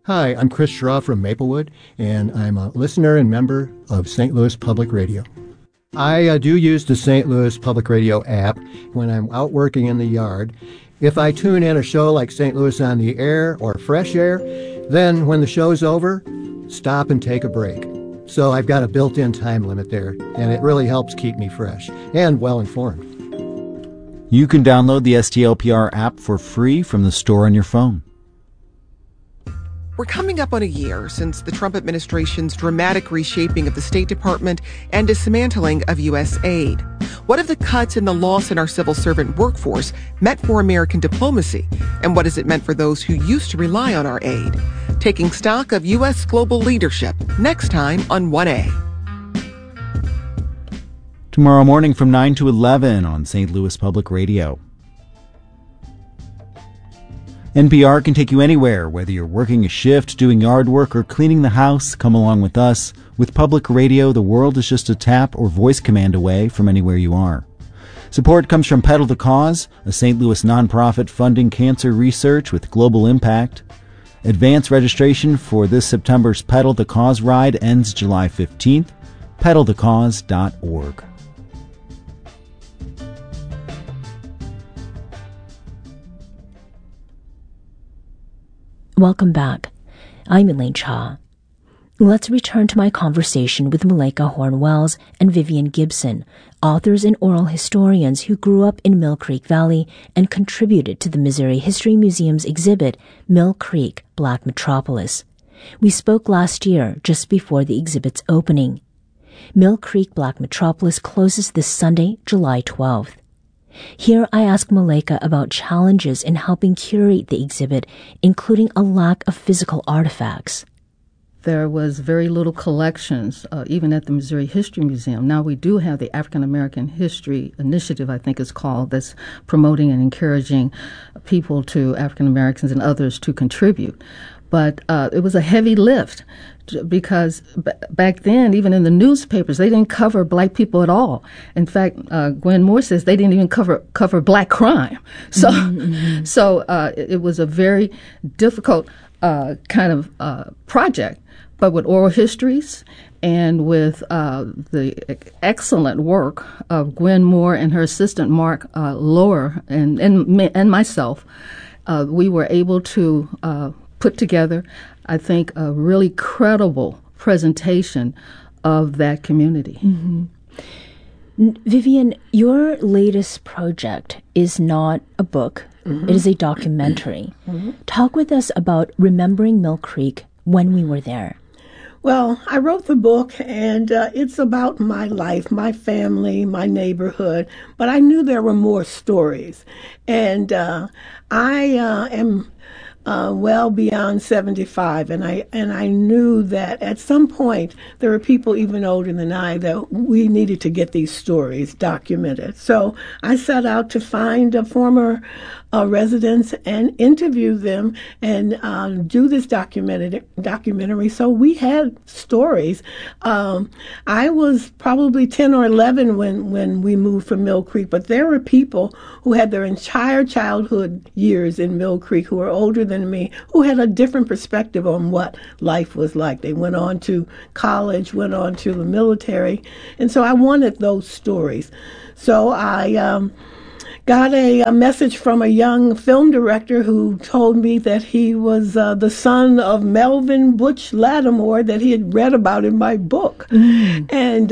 Hi, I'm Chris Schraw from Maplewood, and I'm a listener and member of St. Louis Public Radio. I do use the St. Louis Public Radio app when I'm out working in the yard. If I tune in a show like St. Louis on the Air or Fresh Air, then when the show's over, stop and take a break. So I've got a built-in time limit there, and it really helps keep me fresh and well-informed. You can download the STLPR app for free from the store on your phone. We're coming up on a year since the Trump administration's dramatic reshaping of the State Department and dismantling of U.S. aid. What have the cuts and the loss in our civil servant workforce meant for American diplomacy? And what has it meant for those who used to rely on our aid? Taking stock of U.S. global leadership, next time on 1A. Tomorrow morning from 9 to 11 on St. Louis Public Radio. NPR can take you anywhere, whether you're working a shift, doing yard work, or cleaning the house. Come along with us. With public radio, the world is just a tap or voice command away from anywhere you are. Support comes from Pedal the Cause, a St. Louis nonprofit funding cancer research with global impact. Advance registration for this September's Pedal the Cause ride ends July 15th. pedalthecause.org. Welcome back. I'm Elaine Cha. Let's return to my conversation with Malaika Horn-Wells and Vivian Gibson, authors and oral historians who grew up in Mill Creek Valley and contributed to the Missouri History Museum's exhibit, Mill Creek, Black Metropolis. We spoke last year, just before the exhibit's opening. Mill Creek, Black Metropolis closes this Sunday, July 12th. Here I ask Malaika about challenges in helping curate the exhibit, including a lack of physical artifacts. There was very little collections, even at the Missouri History Museum. Now we do have the African American History Initiative, I think it's called, that's promoting and encouraging people to African Americans and others to contribute. But it was a heavy lift because back then, even in the newspapers, they didn't cover black people at all. In fact, Gwen Moore says they didn't even cover black crime. So, it was a very difficult kind of project. But with oral histories and with the excellent work of Gwen Moore and her assistant Mark Lower and myself, we were able to put together, I think, a really credible presentation of that community. Mm-hmm. Vivian, your latest project is not a book. Mm-hmm. It is a documentary. Mm-hmm. Talk with us about remembering Mill Creek when we were there. Well, I wrote the book, and it's about my life, my family, my neighborhood, but I knew there were more stories. And I am well beyond 75, and I knew that at some point there were people even older than I that we needed to get these stories documented. So I set out to find former residents and interview them and do this documentary. So we had stories. I was probably 10 or 11 when we moved from Mill Creek, but there were people who had their entire childhood years in Mill Creek who were older than me, who had a different perspective on what life was like. They went on to college, went on to the military, and so I wanted those stories. So I got a message from a young film director who told me that he was the son of Melvin Butch Lattimore that he had read about in my book. Mm. And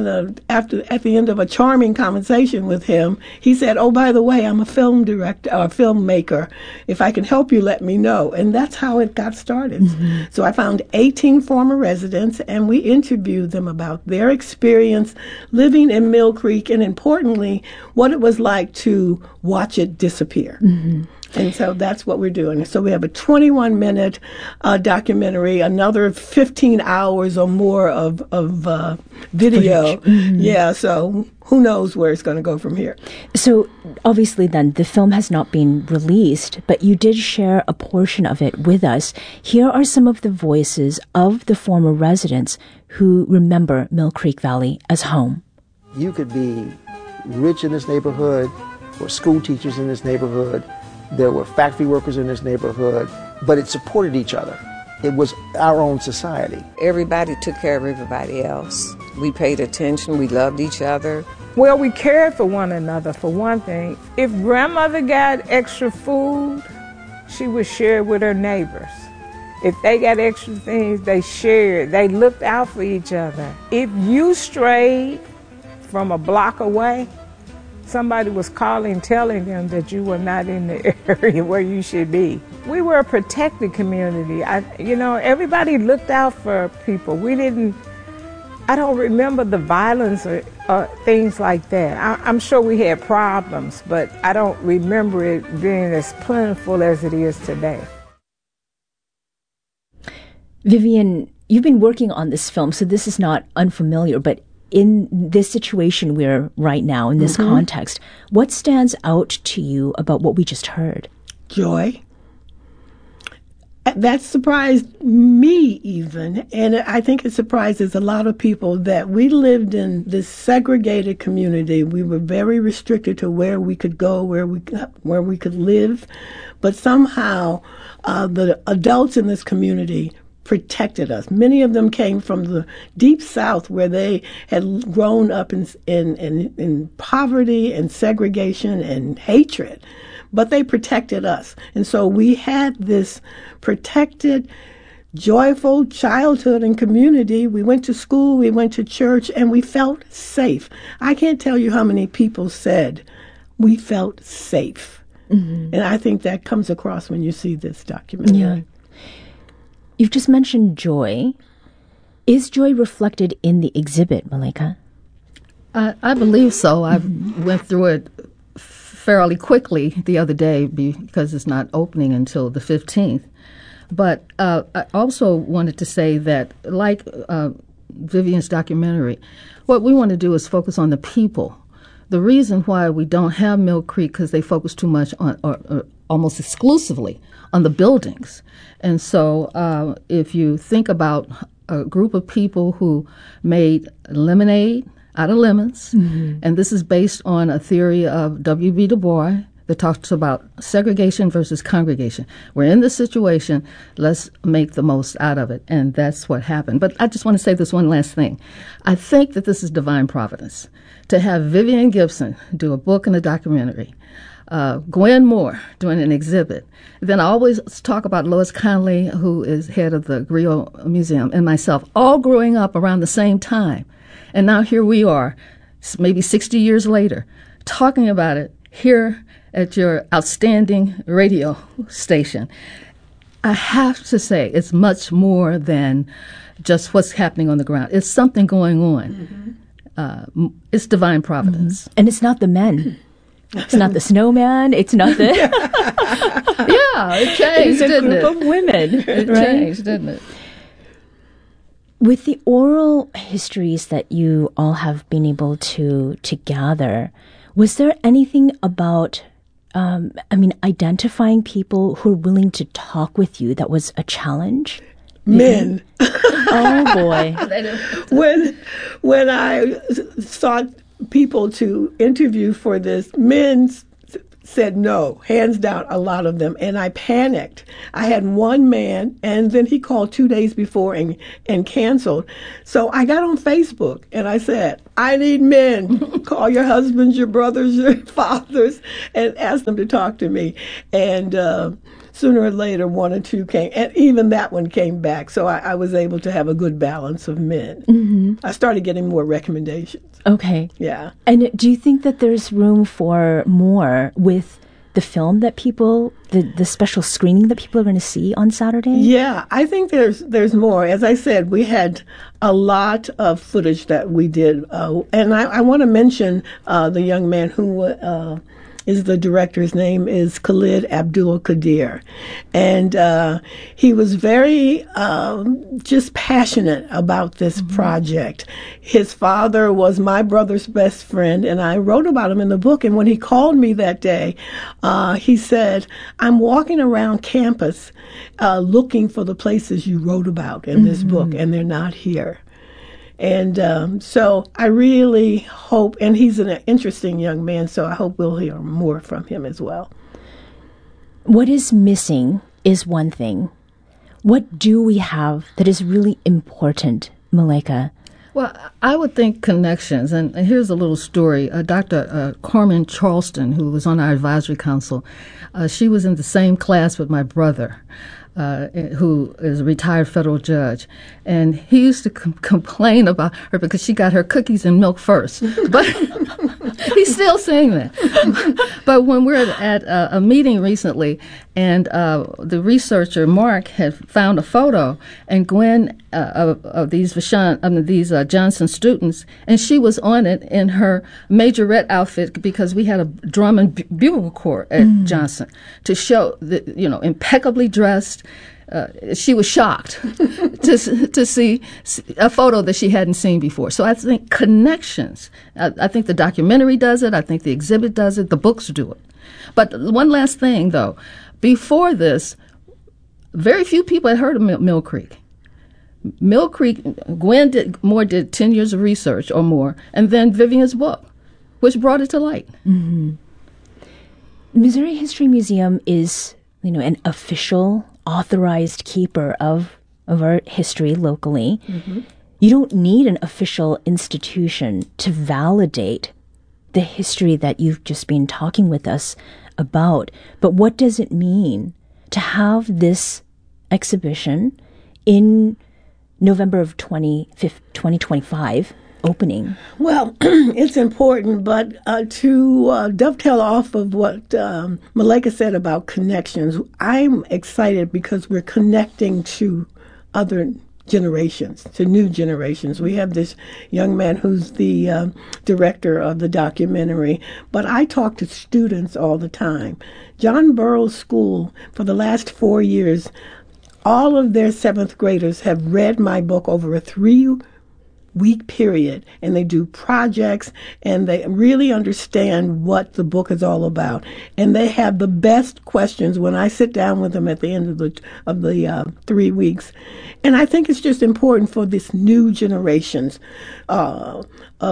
at the end of a charming conversation with him, he said, "Oh, by the way, I'm a film director or filmmaker. If I can help you, let me know." And that's how it got started. Mm-hmm. So I found 18 former residents, and we interviewed them about their experience living in Mill Creek, and importantly, what it was like to watch it disappear. Mm-hmm. And so that's what we're doing. So we have a 21-minute documentary, another 15 hours or more of video. Mm-hmm. Yeah, so who knows where it's going to go from here. So obviously then the film has not been released, but you did share a portion of it with us. Here are some of the voices of the former residents who remember Mill Creek Valley as home. You could be rich in this neighborhood, or school teachers in this neighborhood, there were factory workers in this neighborhood, but it supported each other. It was our own society. Everybody took care of everybody else. We paid attention. We loved each other. Well, we cared for one another, for one thing. If grandmother got extra food, she would share with her neighbors. If they got extra things, they shared. They looked out for each other. If you strayed from a block away, somebody was calling, telling them that you were not in the area where you should be. We were a protected community. Everybody looked out for people. I don't remember the violence or things like that. I'm sure we had problems, but I don't remember it being as plentiful as it is today. Vivian, you've been working on this film, so this is not unfamiliar, but in this situation we're right now, in this context, what stands out to you about what we just heard? Joy. That surprised me even, and I think it surprises a lot of people that we lived in this segregated community. We were very restricted to where we could go, where we could live, but somehow the adults in this community protected us. Many of them came from the deep South, where they had grown up in poverty and segregation and hatred, but they protected us. And so we had this protected, joyful childhood and community. We went to school, we went to church, and we felt safe. I can't tell you how many people said we felt safe. Mm-hmm. And I think that comes across when you see this documentary. Yeah. You've just mentioned joy. Is joy reflected in the exhibit, Malaika? I believe so. I went through it fairly quickly the other day because it's not opening until the 15th. But I also wanted to say that, like Vivian's documentary, what we want to do is focus on the people. The reason why we don't have Mill Creek, because they focus too much on, or almost exclusively, on the buildings. And so if you think about a group of people who made lemonade out of lemons, and this is based on a theory of W.B. Du Bois that talks about segregation versus congregation. We're in this situation, let's make the most out of it, and that's what happened. But I just want to say this one last thing. I think that this is divine providence. To have Vivian Gibson do a book and a documentary, Gwen Moore doing an exhibit. Then I always talk about Lois Conley, who is head of the Griot Museum, and myself, all growing up around the same time. And now here we are, maybe 60 years later, talking about it here at your outstanding radio station. I have to say it's much more than just what's happening on the ground. It's something going on. It's divine providence. And it's not the men. It's not the snowman. It's not the... Yeah, it changed, didn't it? It's a group of women. It changed, didn't it? With the oral histories that you all have been able to gather, was there anything about, identifying people who are willing to talk with you that was a challenge? Men. Oh, boy. When I sought people to interview for this, men said no, hands down, a lot of them, and I panicked. I had one man, and then he called 2 days before and canceled. So I got on Facebook, and I said, I need men. Call your husbands, your brothers, your fathers, and ask them to talk to me. And sooner or later, one or two came, and even that one came back. So I was able to have a good balance of men. Mm-hmm. I started getting more recommendations. Okay. Yeah. And do you think that there's room for more with the film that people, the special screening that people are going to see on Saturday? Yeah, I think there's more. As I said, we had a lot of footage that we did. And I want to mention the young man who is the director. His name is Khalid Abdul Qadir. And he was very just passionate about this project. His father was my brother's best friend, and I wrote about him in the book. And when he called me that day, he said, I'm walking around campus looking for the places you wrote about in this book, and they're not here. And so I really hope, and he's an interesting young man, so I hope we'll hear more from him as well. What is missing is one thing. What do we have that is really important, Malaika? Well, I would think connections, and here's a little story. Dr. Carmen Charleston, who was on our advisory council, she was in the same class with my brother, who is a retired federal judge, and he used to complain about her because she got her cookies and milk first. But he's still saying that. But when we're at a meeting recently, and the researcher Mark had found a photo, and Gwen of these Johnson students, and she was on it in her majorette outfit because we had a drum and bugle corps at Johnson to show that, impeccably dressed. She was shocked to see a photo that she hadn't seen before. So I think connections. I think the documentary does it. I think the exhibit does it. The books do it. But one last thing, though. Before this, very few people had heard of Mill Creek. Mill Creek, Gwen did 10 years of research or more, and then Vivian's book, which brought it to light. Mm-hmm. Missouri History Museum is, an official, authorized keeper of our history locally. Mm-hmm. You don't need an official institution to validate the history that you've just been talking with us about. But what does it mean to have this exhibition in November of 2025 opening? Well, it's important, but to dovetail off of what Malaika said about connections, I'm excited because we're connecting to other generations, to new generations. We have this young man who's the director of the documentary, but I talk to students all the time. John Burroughs School, for the last 4 years, all of their 7th graders have read my book over a 3-week period, and they do projects, and they really understand what the book is all about. And they have the best questions when I sit down with them at the end of the 3 weeks. And I think it's just important for this new generations of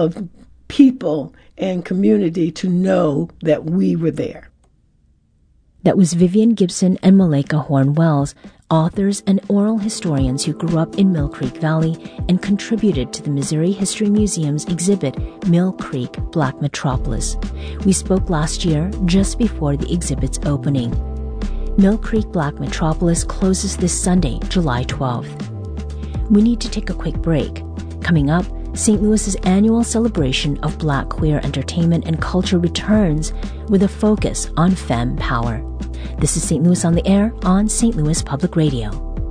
people and community to know that we were there. That was Vivian Gibson and Malaika Horne-Wells, authors and oral historians who grew up in Mill Creek Valley and contributed to the Missouri History Museum's exhibit, Mill Creek, Black Metropolis. We spoke last year, just before the exhibit's opening. Mill Creek, Black Metropolis closes this Sunday, July 12th. We need to take a quick break. Coming up, St. Louis's annual celebration of Black queer entertainment and culture returns with a focus on femme power. This is St. Louis on the Air on St. Louis Public Radio.